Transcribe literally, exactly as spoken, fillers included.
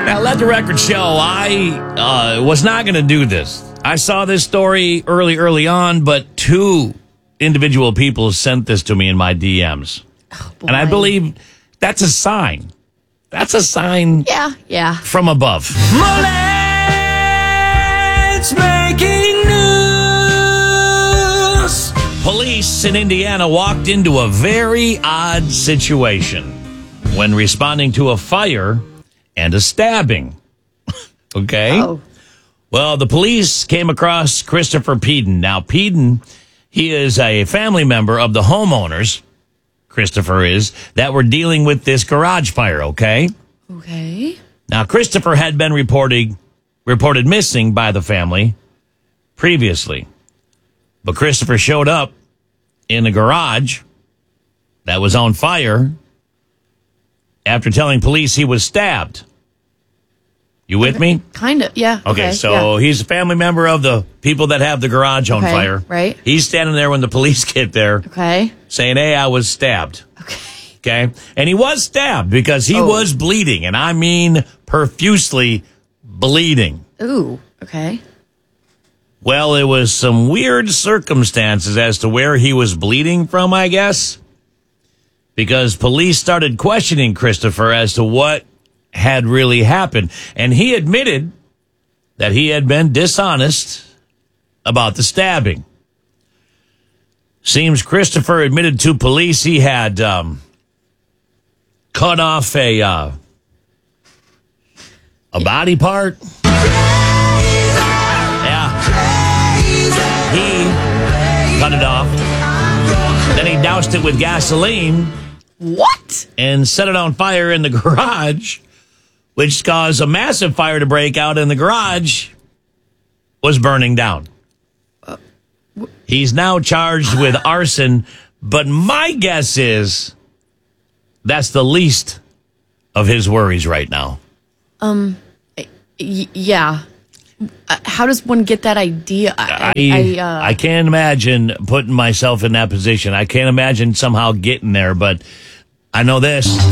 Now, let the record show, I uh, was not going to do this. I saw this story early, early on, but two individual people sent this to me in my D Ms. Oh, and I believe that's a sign. That's a sign Yeah, yeah. from above. Mullets making news. Police in Indiana walked into a very odd situation when responding to a fire and a stabbing. Okay? Oh. Well, the police came across Christopher Peden. Now, Peden, he is a family member of the homeowners, Christopher is, that were dealing with this garage fire, okay? Okay. Now, Christopher had been reported, reported missing by the family previously. But Christopher showed up in the garage that was on fire after telling police he was stabbed. You with me? Kind of, yeah. Okay, Okay, so yeah. he's a family member of the people that have the garage on Okay, fire. right. He's standing there when the police get there Okay. saying, hey, I was stabbed. Okay. Okay? And he was stabbed because he Oh. was bleeding, and I mean profusely bleeding. Ooh, okay. Well, it was some weird circumstances as to where he was bleeding from, I guess, because police started questioning Christopher as to what had really happened. And he admitted that he had been dishonest about the stabbing. Seems Christopher admitted to police he had um, cut off a uh, a body part. Yeah. He cut it off. Then he doused it with gasoline. What? And set it on fire in the garage, which caused a massive fire to break out in the garage, was burning down. He's now charged with arson, but my guess is that's the least of his worries right now. Um, y- yeah. Uh, how does one get that idea? I, I, I, uh, I can't imagine putting myself in that position. I can't imagine somehow getting there, but I know this.